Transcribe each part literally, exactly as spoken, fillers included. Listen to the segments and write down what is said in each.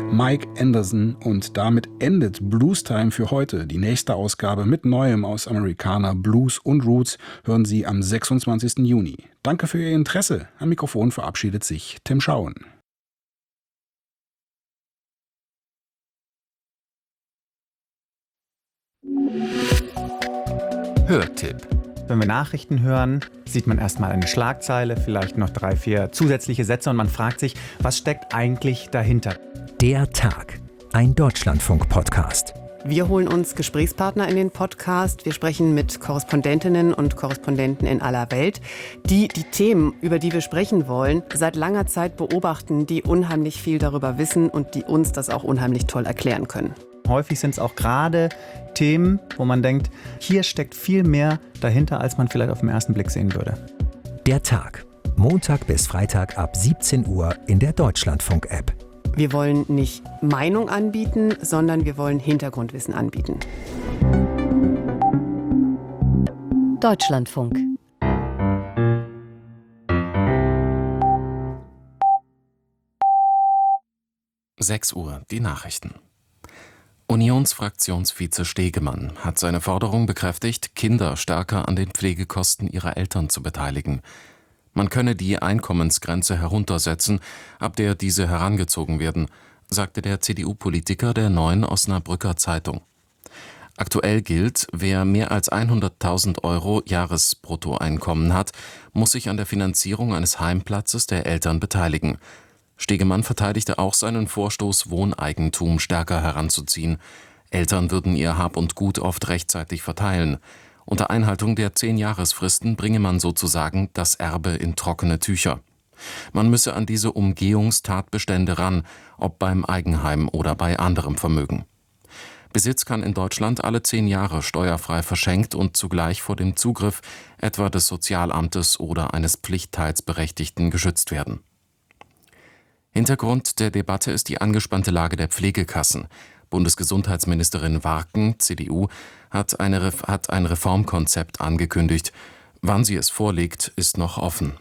Mike Anderson, und damit endet Blues Time für heute. Die nächste Ausgabe mit Neuem aus Americana, Blues und Roots hören Sie am sechsundzwanzigsten Juni. Danke für Ihr Interesse. Am Mikrofon verabschiedet sich Tim Schauen. Hörtipp. Wenn wir Nachrichten hören, sieht man erstmal eine Schlagzeile, vielleicht noch drei, vier zusätzliche Sätze und man fragt sich, was steckt eigentlich dahinter? Der Tag, ein Deutschlandfunk-Podcast. Wir holen uns Gesprächspartner in den Podcast. Wir sprechen mit Korrespondentinnen und Korrespondenten in aller Welt, die die Themen, über die wir sprechen wollen, seit langer Zeit beobachten, die unheimlich viel darüber wissen und die uns das auch unheimlich toll erklären können. Häufig sind es auch gerade Themen, wo man denkt, hier steckt viel mehr dahinter, als man vielleicht auf den ersten Blick sehen würde. Der Tag, Montag bis Freitag ab siebzehn Uhr in der Deutschlandfunk-App. Wir wollen nicht Meinung anbieten, sondern wir wollen Hintergrundwissen anbieten. Deutschlandfunk. sechs Uhr, die Nachrichten. Unionsfraktionsvize Stegemann hat seine Forderung bekräftigt, Kinder stärker an den Pflegekosten ihrer Eltern zu beteiligen. Man könne die Einkommensgrenze heruntersetzen, ab der diese herangezogen werden, sagte der C D U-Politiker der Neuen Osnabrücker Zeitung. Aktuell gilt, wer mehr als hunderttausend Euro Jahresbruttoeinkommen hat, muss sich an der Finanzierung eines Heimplatzes der Eltern beteiligen. Stegemann verteidigte auch seinen Vorstoß, Wohneigentum stärker heranzuziehen. Eltern würden ihr Hab und Gut oft rechtzeitig verteilen. Unter Einhaltung der Zehn-Jahresfristen bringe man sozusagen das Erbe in trockene Tücher. Man müsse an diese Umgehungstatbestände ran, ob beim Eigenheim oder bei anderem Vermögen. Besitz kann in Deutschland alle zehn Jahre steuerfrei verschenkt und zugleich vor dem Zugriff etwa des Sozialamtes oder eines Pflichtteilsberechtigten geschützt werden. Hintergrund der Debatte ist die angespannte Lage der Pflegekassen. Bundesgesundheitsministerin Warken, C D U, hat, eine, hat ein Reformkonzept angekündigt. Wann sie es vorlegt, ist noch offen.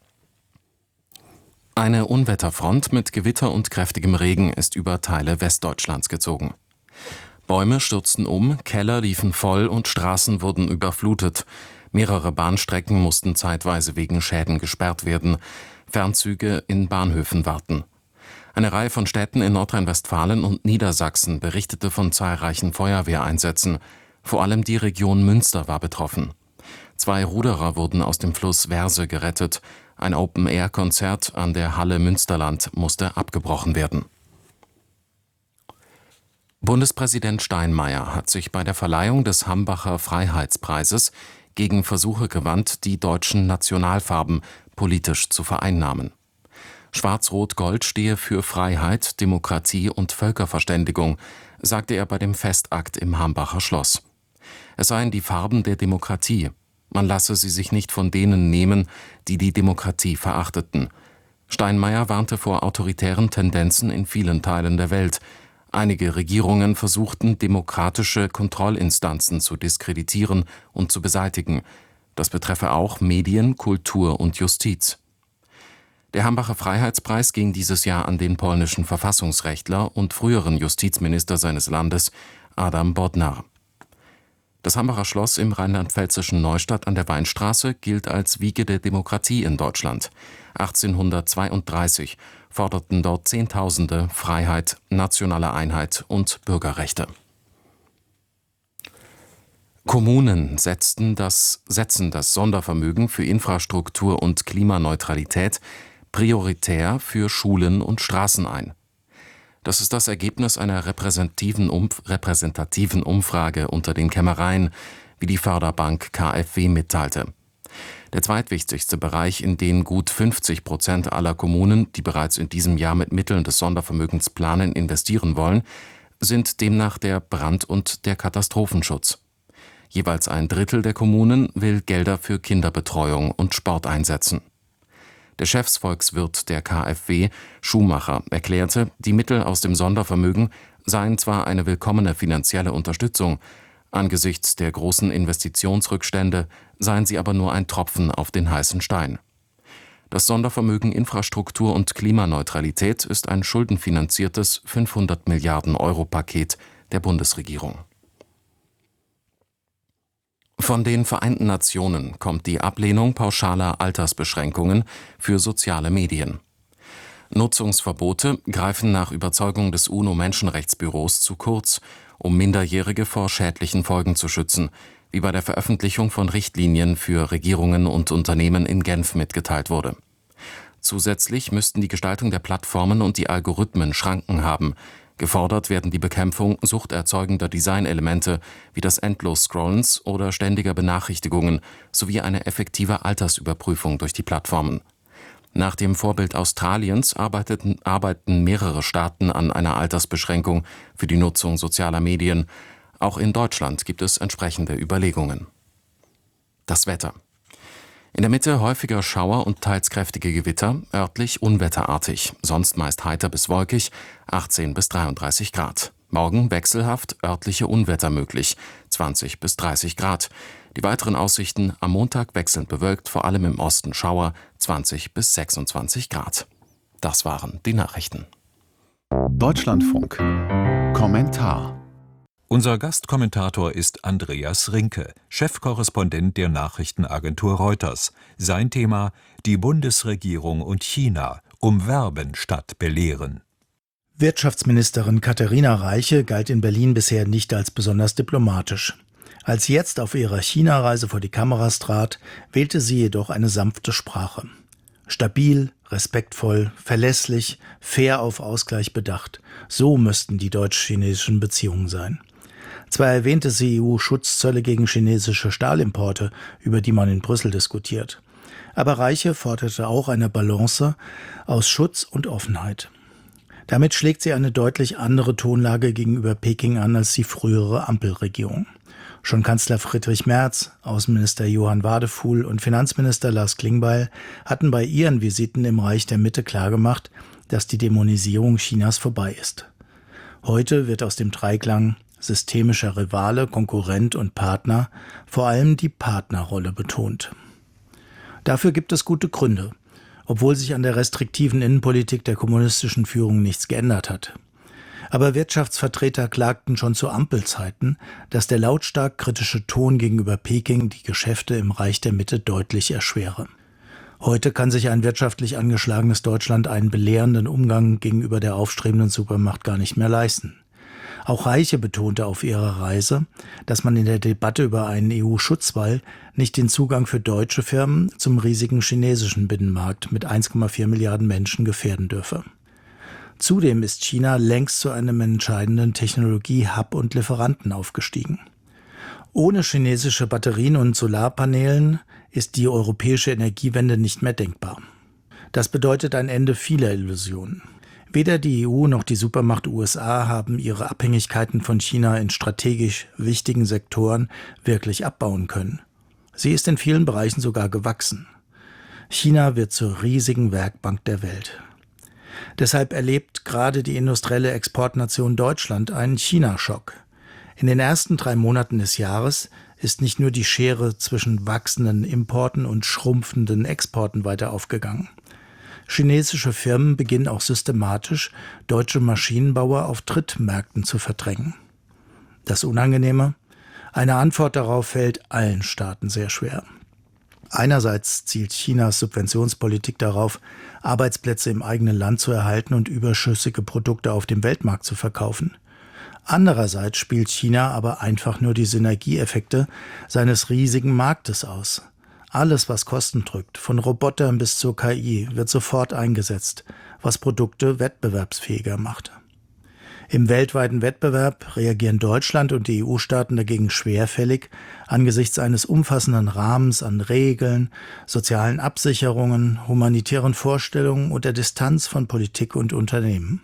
Eine Unwetterfront mit Gewitter und kräftigem Regen ist über Teile Westdeutschlands gezogen. Bäume stürzten um, Keller liefen voll und Straßen wurden überflutet. Mehrere Bahnstrecken mussten zeitweise wegen Schäden gesperrt werden. Fernzüge in Bahnhöfen warten. Eine Reihe von Städten in Nordrhein-Westfalen und Niedersachsen berichtete von zahlreichen Feuerwehreinsätzen. Vor allem die Region Münster war betroffen. Zwei Ruderer wurden aus dem Fluss Werse gerettet. Ein Open-Air-Konzert an der Halle Münsterland musste abgebrochen werden. Bundespräsident Steinmeier hat sich bei der Verleihung des Hambacher Freiheitspreises gegen Versuche gewandt, die deutschen Nationalfarben politisch zu vereinnahmen. Schwarz-Rot-Gold stehe für Freiheit, Demokratie und Völkerverständigung, sagte er bei dem Festakt im Hambacher Schloss. Es seien die Farben der Demokratie. Man lasse sie sich nicht von denen nehmen, die die Demokratie verachteten. Steinmeier warnte vor autoritären Tendenzen in vielen Teilen der Welt. Einige Regierungen versuchten, demokratische Kontrollinstanzen zu diskreditieren und zu beseitigen. Das betreffe auch Medien, Kultur und Justiz. Der Hambacher Freiheitspreis ging dieses Jahr an den polnischen Verfassungsrechtler und früheren Justizminister seines Landes, Adam Bodnar. Das Hambacher Schloss im rheinland-pfälzischen Neustadt an der Weinstraße gilt als Wiege der Demokratie in Deutschland. achtzehnhundertzweiunddreißig forderten dort Zehntausende Freiheit, nationale Einheit und Bürgerrechte. Kommunen setzten das, setzen das Sondervermögen für Infrastruktur und Klimaneutralität prioritär für Schulen und Straßen ein. Das ist das Ergebnis einer repräsentativen, Umf- repräsentativen Umfrage unter den Kämmereien, wie die Förderbank K f W mitteilte. Der zweitwichtigste Bereich, in den gut fünfzig Prozent aller Kommunen, die bereits in diesem Jahr mit Mitteln des Sondervermögens planen, investieren wollen, sind demnach der Brand- und der Katastrophenschutz. Jeweils ein Drittel der Kommunen will Gelder für Kinderbetreuung und Sport einsetzen. Der Chefsvolkswirt der K f W, Schumacher, erklärte, die Mittel aus dem Sondervermögen seien zwar eine willkommene finanzielle Unterstützung, angesichts der großen Investitionsrückstände seien sie aber nur ein Tropfen auf den heißen Stein. Das Sondervermögen Infrastruktur und Klimaneutralität ist ein schuldenfinanziertes fünfhundert Milliarden Euro Paket der Bundesregierung. Von den Vereinten Nationen kommt die Ablehnung pauschaler Altersbeschränkungen für soziale Medien. Nutzungsverbote greifen nach Überzeugung des U N O-Menschenrechtsbüros zu kurz, um Minderjährige vor schädlichen Folgen zu schützen, wie bei der Veröffentlichung von Richtlinien für Regierungen und Unternehmen in Genf mitgeteilt wurde. Zusätzlich müssten die Gestaltung der Plattformen und die Algorithmen Schranken haben. Gefordert werden die Bekämpfung suchterzeugender Designelemente wie das Endlos-Scrollens oder ständiger Benachrichtigungen sowie eine effektive Altersüberprüfung durch die Plattformen. Nach dem Vorbild Australiens arbeiteten, arbeiten mehrere Staaten an einer Altersbeschränkung für die Nutzung sozialer Medien. Auch in Deutschland gibt es entsprechende Überlegungen. Das Wetter. In der Mitte häufiger Schauer und teils kräftige Gewitter, örtlich unwetterartig, sonst meist heiter bis wolkig, achtzehn bis dreiunddreißig Grad. Morgen wechselhaft, örtliche Unwetter möglich, zwanzig bis dreißig Grad. Die weiteren Aussichten: am Montag wechselnd bewölkt, vor allem im Osten Schauer, zwanzig bis sechsundzwanzig Grad. Das waren die Nachrichten. Deutschlandfunk. Kommentar. Unser Gastkommentator ist Andreas Rinke, Chefkorrespondent der Nachrichtenagentur Reuters. Sein Thema: die Bundesregierung und China, umwerben statt belehren. Wirtschaftsministerin Katharina Reiche galt in Berlin bisher nicht als besonders diplomatisch. Als sie jetzt auf ihrer China-Reise vor die Kameras trat, wählte sie jedoch eine sanfte Sprache. Stabil, respektvoll, verlässlich, fair auf Ausgleich bedacht. So müssten die deutsch-chinesischen Beziehungen sein. Zwar erwähnte sie E U-Schutzzölle gegen chinesische Stahlimporte, über die man in Brüssel diskutiert. Aber Reiche forderte auch eine Balance aus Schutz und Offenheit. Damit schlägt sie eine deutlich andere Tonlage gegenüber Peking an als die frühere Ampelregierung. Schon Kanzler Friedrich Merz, Außenminister Johann Wadefuhl und Finanzminister Lars Klingbeil hatten bei ihren Visiten im Reich der Mitte klargemacht, dass die Dämonisierung Chinas vorbei ist. Heute wird aus dem Dreiklang systemischer Rivale, Konkurrent und Partner vor allem die Partnerrolle betont. Dafür gibt es gute Gründe, obwohl sich an der restriktiven Innenpolitik der kommunistischen Führung nichts geändert hat. Aber Wirtschaftsvertreter klagten schon zu Ampelzeiten, dass der lautstark kritische Ton gegenüber Peking die Geschäfte im Reich der Mitte deutlich erschwere. Heute kann sich ein wirtschaftlich angeschlagenes Deutschland einen belehrenden Umgang gegenüber der aufstrebenden Supermacht gar nicht mehr leisten. Auch Reiche betonte auf ihrer Reise, dass man in der Debatte über einen E U-Schutzwall nicht den Zugang für deutsche Firmen zum riesigen chinesischen Binnenmarkt mit eins Komma vier Milliarden Menschen gefährden dürfe. Zudem ist China längst zu einem entscheidenden Technologie-Hub und Lieferanten aufgestiegen. Ohne chinesische Batterien und Solarpanelen ist die europäische Energiewende nicht mehr denkbar. Das bedeutet ein Ende vieler Illusionen. Weder die E U noch die Supermacht U S A haben ihre Abhängigkeiten von China in strategisch wichtigen Sektoren wirklich abbauen können. Sie ist in vielen Bereichen sogar gewachsen. China wird zur riesigen Werkbank der Welt. Deshalb erlebt gerade die industrielle Exportnation Deutschland einen China-Schock. In den ersten drei Monaten des Jahres ist nicht nur die Schere zwischen wachsenden Importen und schrumpfenden Exporten weiter aufgegangen. Chinesische Firmen beginnen auch systematisch, deutsche Maschinenbauer auf Drittmärkten zu verdrängen. Das Unangenehme: eine Antwort darauf fällt allen Staaten sehr schwer. Einerseits zielt Chinas Subventionspolitik darauf, Arbeitsplätze im eigenen Land zu erhalten und überschüssige Produkte auf dem Weltmarkt zu verkaufen. Andererseits spielt China aber einfach nur die Synergieeffekte seines riesigen Marktes aus. Alles, was Kosten drückt, von Robotern bis zur K I, wird sofort eingesetzt, was Produkte wettbewerbsfähiger macht. Im weltweiten Wettbewerb reagieren Deutschland und die E U-Staaten dagegen schwerfällig angesichts eines umfassenden Rahmens an Regeln, sozialen Absicherungen, humanitären Vorstellungen und der Distanz von Politik und Unternehmen.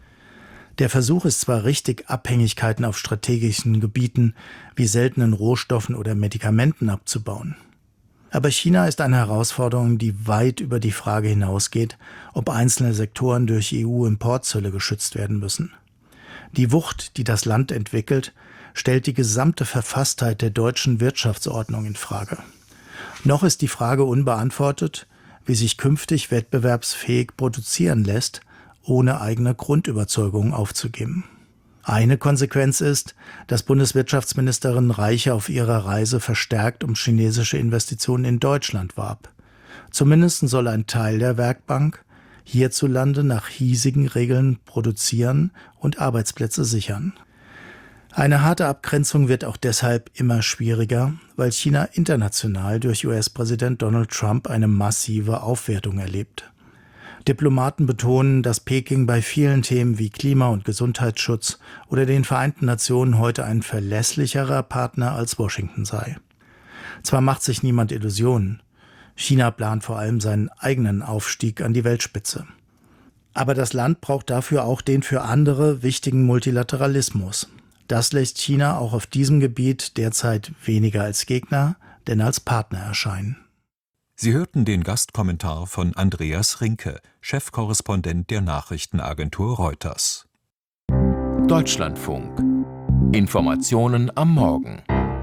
Der Versuch ist zwar richtig, Abhängigkeiten auf strategischen Gebieten wie seltenen Rohstoffen oder Medikamenten abzubauen. Aber China ist eine Herausforderung, die weit über die Frage hinausgeht, ob einzelne Sektoren durch E U-Importzölle geschützt werden müssen. Die Wucht, die das Land entwickelt, stellt die gesamte Verfasstheit der deutschen Wirtschaftsordnung in Frage. Noch ist die Frage unbeantwortet, wie sich künftig wettbewerbsfähig produzieren lässt, ohne eigene Grundüberzeugung aufzugeben. Eine Konsequenz ist, dass Bundeswirtschaftsministerin Reiche auf ihrer Reise verstärkt um chinesische Investitionen in Deutschland warb. Zumindest soll ein Teil der Werkbank hierzulande nach hiesigen Regeln produzieren und Arbeitsplätze sichern. Eine harte Abgrenzung wird auch deshalb immer schwieriger, weil China international durch U S-Präsident Donald Trump eine massive Aufwertung erlebt. Diplomaten betonen, dass Peking bei vielen Themen wie Klima- und Gesundheitsschutz oder den Vereinten Nationen heute ein verlässlicherer Partner als Washington sei. Zwar macht sich niemand Illusionen, China plant vor allem seinen eigenen Aufstieg an die Weltspitze. Aber das Land braucht dafür auch den für andere wichtigen Multilateralismus. Das lässt China auch auf diesem Gebiet derzeit weniger als Gegner, denn als Partner erscheinen. Sie hörten den Gastkommentar von Andreas Rinke, Chefkorrespondent der Nachrichtenagentur Reuters. Deutschlandfunk. Informationen am Morgen.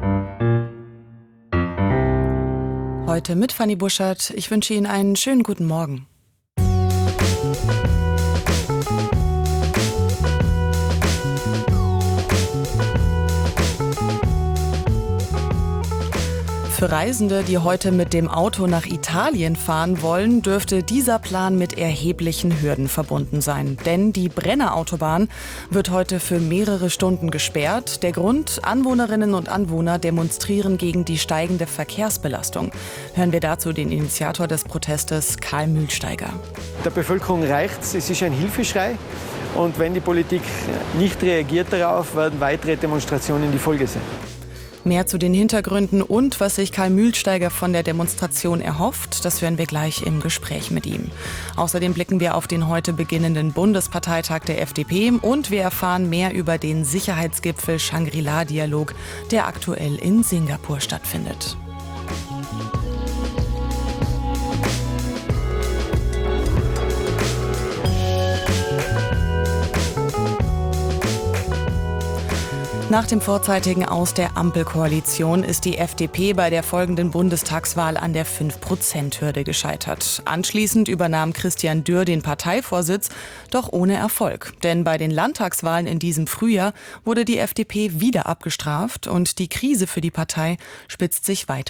Heute mit Fanny Buschert. Ich wünsche Ihnen einen schönen guten Morgen. Für Reisende, die heute mit dem Auto nach Italien fahren wollen, dürfte dieser Plan mit erheblichen Hürden verbunden sein. Denn die Brennerautobahn wird heute für mehrere Stunden gesperrt. Der Grund: Anwohnerinnen und Anwohner demonstrieren gegen die steigende Verkehrsbelastung. Hören wir dazu den Initiator des Protestes, Karl Mühlsteiger. Der Bevölkerung reicht's, es ist ein Hilfeschrei. Und wenn die Politik nicht reagiert darauf, werden weitere Demonstrationen die Folge sein. Mehr zu den Hintergründen und was sich Karl Mühlsteiger von der Demonstration erhofft, das hören wir gleich im Gespräch mit ihm. Außerdem blicken wir auf den heute beginnenden Bundesparteitag der F D P und wir erfahren mehr über den Sicherheitsgipfel Shangri-La-Dialog, der aktuell in Singapur stattfindet. Nach dem vorzeitigen Aus der Ampelkoalition ist die F D P bei der folgenden Bundestagswahl an der fünf Prozent Hürde gescheitert. Anschließend übernahm Christian Dürr den Parteivorsitz, doch ohne Erfolg. Denn bei den Landtagswahlen in diesem Frühjahr wurde die F D P wieder abgestraft und die Krise für die Partei spitzt sich weiter